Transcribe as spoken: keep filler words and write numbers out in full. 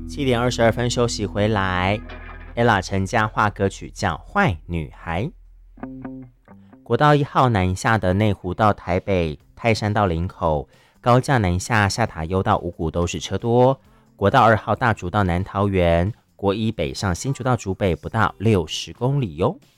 七点二十二分休息回来 ，ella 陈嘉桦歌曲叫《坏女孩》。国道一号南下的内湖到台北、泰山到林口、高架南下下塔悠到五股都是车多。国道二号大竹到南桃园，国一北上新竹到竹北不到六十公里哟。